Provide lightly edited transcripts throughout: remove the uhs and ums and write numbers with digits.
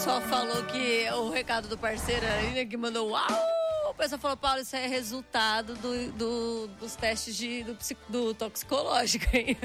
pessoal falou que o recado do parceiro ali, né, que mandou uau! O pessoal falou, Paulo, isso é resultado dos testes do toxicológico, hein?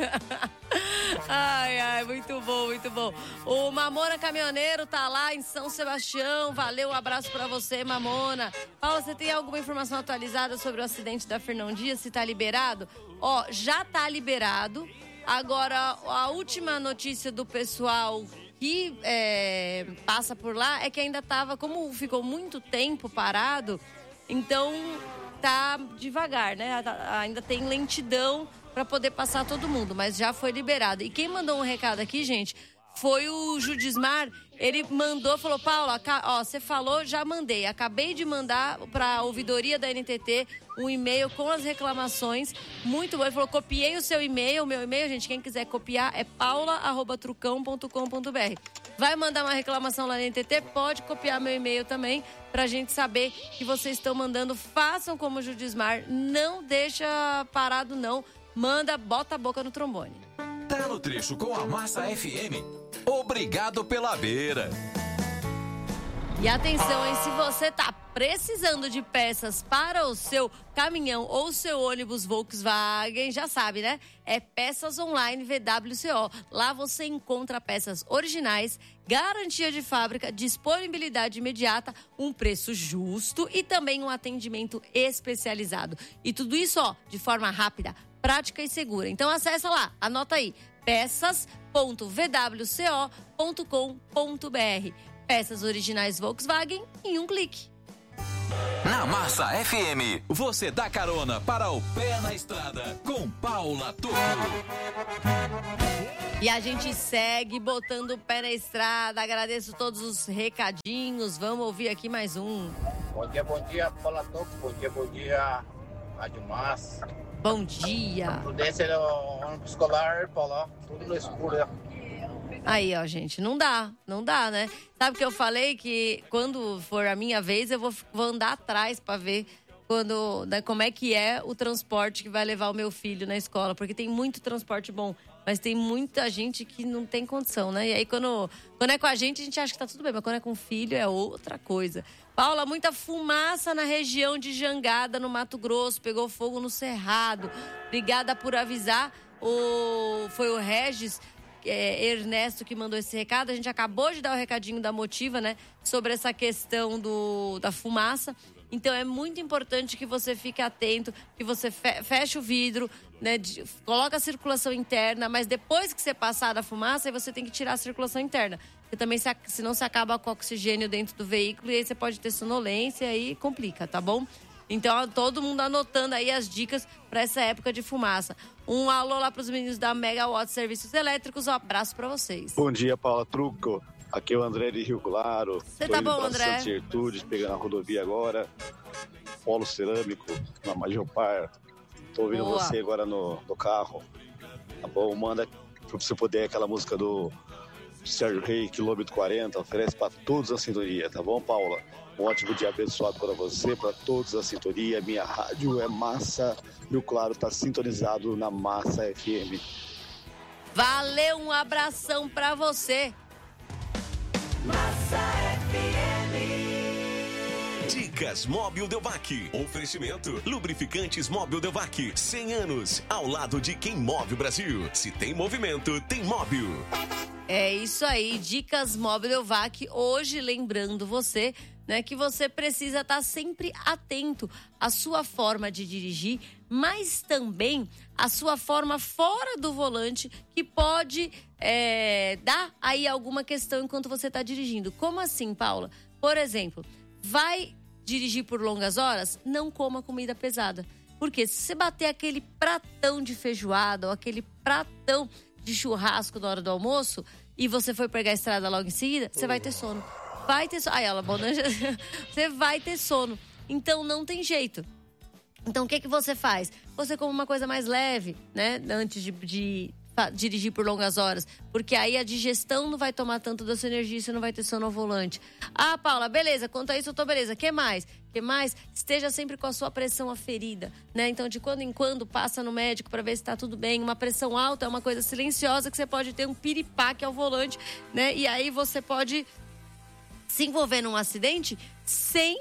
Ai, muito bom, muito bom. O Mamona Caminhoneiro tá lá em São Sebastião. Valeu, um abraço pra você, Mamona. Paulo, você tem alguma informação atualizada sobre o acidente da Fernão Dias? Se tá liberado? Ó, já tá liberado. Agora, a última notícia do pessoal que passa por lá é que ainda tava, como ficou muito tempo parado, então tá devagar, né? Ainda tem lentidão para poder passar todo mundo, mas já foi liberado. E quem mandou um recado aqui, gente, foi o Judismar. Ele mandou, falou, Paulo, ó, você falou, já mandei. Acabei de mandar para a ouvidoria da NTT um e-mail com as reclamações. Muito bom. Ele falou, copiei o seu e-mail. O meu e-mail, gente, quem quiser copiar é paula@trucão.com.br. Vai mandar uma reclamação lá na NTT? Pode copiar meu e-mail também, pra gente saber que vocês estão mandando. Façam como o Judismar, não deixa parado não. Manda, bota a boca no trombone. Tá no trecho com a Massa FM. Obrigado pela beira. E atenção, hein? Se você tá precisando de peças para o seu caminhão ou seu ônibus Volkswagen, já sabe, né? É Peças Online VWCO. Lá você encontra peças originais, garantia de fábrica, disponibilidade imediata, um preço justo e também um atendimento especializado. E tudo isso, ó, de forma rápida, prática e segura. Então acessa lá, anota aí, peças.vwco.com.br. Peças originais Volkswagen em um clique. Na Massa FM, você dá carona para o pé na estrada com Paula Tucco. E a gente segue botando o pé na estrada. Agradeço todos os recadinhos. Vamos ouvir aqui mais um. Bom dia, Paula Tucco. Bom dia, Rádio Massa. Bom dia. Prudência no ônibus escolar, Paula. Tudo no escuro, né? Aí, ó, gente, não dá, né? Sabe que eu falei que quando for a minha vez, eu vou andar atrás pra ver como é que é o transporte que vai levar o meu filho na escola. Porque tem muito transporte bom, mas tem muita gente que não tem condição, né? E aí, quando é com a gente acha que tá tudo bem, mas quando é com o filho é outra coisa. Paula, muita fumaça na região de Jangada, no Mato Grosso, pegou fogo no Cerrado. Obrigada por avisar. Foi o Regis Ernesto que mandou esse recado. A gente acabou de dar o recadinho da Motiva, né, sobre essa questão da fumaça. Então é muito importante que você fique atento, que você feche o vidro, né, coloca a circulação interna, mas depois que você passar da fumaça, aí você tem que tirar a circulação interna. Porque também, senão você acaba com o oxigênio dentro do veículo e aí você pode ter sonolência e aí complica, tá bom? Então, todo mundo anotando aí as dicas para essa época de fumaça. Um alô lá para os meninos da Megawatt Serviços Elétricos. Um abraço para vocês. Bom dia, Paula Trucco. Aqui é o André de Rio Claro. Você tá bom, André? Santa Gertrudes, pegando a rodovia agora. Polo Cerâmico, na Majopar. Tô ouvindo você agora no carro. Tá bom? Manda, se você puder, aquela música do Sérgio Rei, quilômetro 40. Oferece para todos a sintonia, tá bom, Paula? Um ótimo dia abençoado para você, para todos a sintonia. Minha rádio é Massa. Rio Claro tá sintonizado na Massa FM. Valeu, um abração para você. Massa FM. Dicas Móbil Delvac. Oferecimento Lubrificantes Móbil Delvac. 100 anos ao lado de quem move o Brasil. Se tem movimento, tem móvel. É isso aí, Dicas Móbil Delvac. Hoje lembrando você, né, que você precisa estar sempre atento à sua forma de dirigir, mas também à sua forma fora do volante, que pode dar aí alguma questão enquanto você está dirigindo. Como assim, Paula? Por exemplo, vai dirigir por longas horas? Não coma comida pesada. Porque se você bater aquele pratão de feijoada ou aquele pratão de churrasco na hora do almoço e você for pegar a estrada logo em seguida, você vai ter sono. Vai ter sono. Ai, ela bonanja. Você vai ter sono. Então não tem jeito. Então o que você faz? Você come uma coisa mais leve, né? Antes de dirigir por longas horas. Porque aí a digestão não vai tomar tanto da sua energia e você não vai ter sono ao volante. Ah, Paula, beleza. Quanto a isso eu tô beleza. Que mais? Esteja sempre com a sua pressão aferida, né? Então de quando em quando passa no médico para ver se tá tudo bem. Uma pressão alta é uma coisa silenciosa que você pode ter um piripaque ao volante, né? E aí você pode se envolver num acidente sem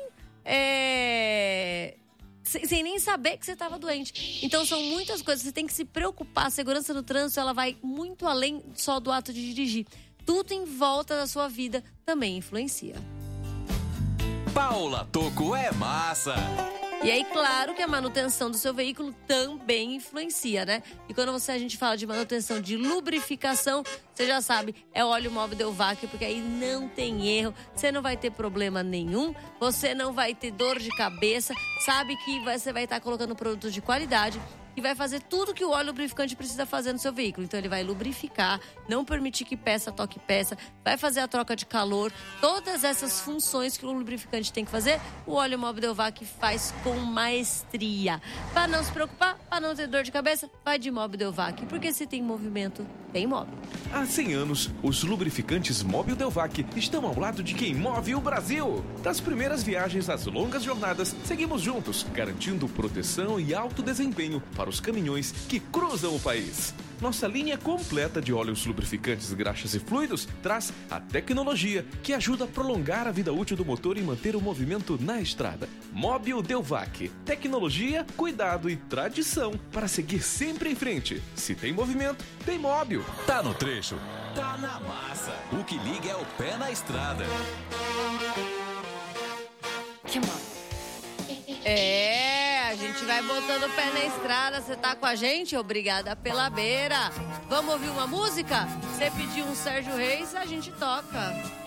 nem saber que você estava doente. Então são muitas coisas, você tem que se preocupar. A segurança no trânsito, ela vai muito além só do ato de dirigir. Tudo em volta da sua vida também influencia. Paula Tocco é massa! E aí, claro que a manutenção do seu veículo também influencia, né? E quando a gente fala de manutenção de lubrificação, você já sabe, é óleo móvel Delvac, porque aí não tem erro, você não vai ter problema nenhum, você não vai ter dor de cabeça, sabe que você vai estar colocando produtos de qualidade e vai fazer tudo que o óleo lubrificante precisa fazer no seu veículo. Então ele vai lubrificar, não permitir que peça toque peça, vai fazer a troca de calor, todas essas funções que o lubrificante tem que fazer, o óleo móvel Delvac faz com maestria. Para não se preocupar, para não ter dor de cabeça, vai de móvel Delvac, porque se tem movimento, tem móvel. Há 100 anos, os lubrificantes Móbil Delvac estão ao lado de quem move o Brasil. Das primeiras viagens às longas jornadas, seguimos juntos, garantindo proteção e alto desempenho para os caminhões que cruzam o país. Nossa linha completa de óleos lubrificantes, graxas e fluidos traz a tecnologia que ajuda a prolongar a vida útil do motor e manter o movimento na estrada. Móbil Delvac. Tecnologia, cuidado e tradição para seguir sempre em frente. Se tem movimento, tem móbil. Tá no trecho, tá na massa. O que liga é o pé na estrada. A gente vai botando o pé na estrada. Você tá com a gente? Obrigada pela beira. Vamos ouvir uma música? Você pediu um Sérgio Reis, a gente toca.